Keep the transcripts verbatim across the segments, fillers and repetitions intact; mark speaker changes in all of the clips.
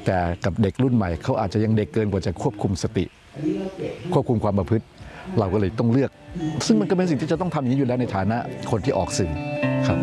Speaker 1: แต่กับเด็กรุ่นใหม่เขาอาจจะยังเด็กเกินกว่าจะควบคุมสติควบคุมความประพฤติเราก็เลยต้องเลือกซึ่งมันก็เป็นสิ่งที่จะต้องทำอย่างนี้อยู่แล้วในฐานะคนที่ออกสื่อครับ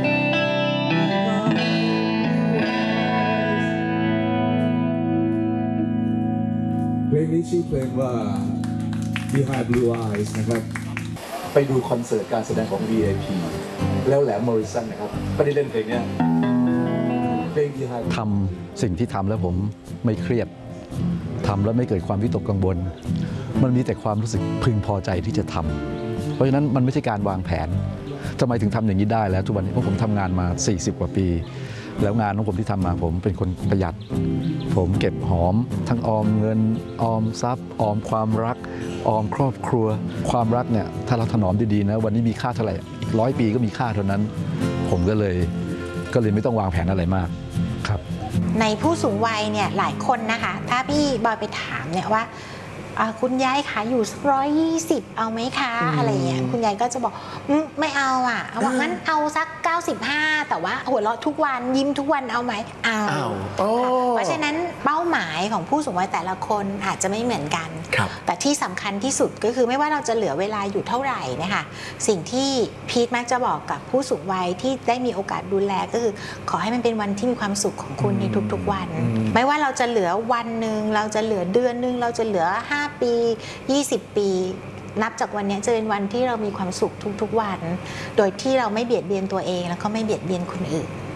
Speaker 2: เพลงนี้ชื่อเพลงว่า Behind Blue Eyes นะครับไปดูคอนเสิร์ตการแสดงของ วี ไอ พี แล้วแหลมมอริสันนะครับไม่ได้เล่นเพลงนี้เพลง Behind
Speaker 1: ทำสิ่งที่ทำแล้วผมไม่เครียดทำแล้วไม่เกิดความวิตกกังวลมันมีแต่ความรู้สึกพึงพอใจที่จะทำเพราะฉะนั้นมันไม่ใช่การวางแผนทำไมถึงทำอย่างนี้ได้แล้วทุกวันนี้เพราะผมทำงานมาสี่สิบกว่าปีแล้วงานของผมที่ทำมาผมเป็นคนประหยัดผมเก็บหอมทั้งออมเงินออมทรัพย์ออมความรักออมครอบครัวความรักเนี่ยถ้าเราถนอมดีๆนะวันนี้มีค่าเท่าไหร่อีกร้อยปีก็มีค่าเท่านั้นผมก็เลยก็เลยไม่ต้องวางแผนอะไรมากครับ
Speaker 3: ในผู้สูงวัยเนี่ยหลายคนนะคะถ้าพี่บอยไปถามเนี่ยว่าคุณยายคะอยู่สักร้อยยี่สิบเอาไหมคะอะไรเงี้ยคุณยายก็จะบอกไม่เอาอ่ะเอาว่างั้นเอาสักเก้าสิบห้าแต่ว่าหัวเราะทุกวันยิ้มทุกวันเอาไหมเอาเพราะฉะนั้นเป้าหมายของผู้สูงวัยแต่ละคนอาจจะไม่เหมือนกันแต่ที่สำคัญที่สุดก็คือไม่ว่าเราจะเหลือเวลาอยู่เท่าไหร่นะคะสิ่งที่พีทมักจะบอกกับผู้สูงวัยที่ได้มีโอกาสดูแลก็คือขอให้มันเป็นวันที่มีความสุขของคุณในทุกๆวันไม่ว่าเราจะเหลือวันหนึ่งเราจะเหลือเดือนหนึ่งเราจะเหลือห้าปียี่สิบปีนับจากวันนี้จะเป็นวันที่เรามีความสุขทุกๆวันโดยที่เราไม่เบียดเบียนตัวเองแล้วก็ไม่เบียดเบียนคนอื่น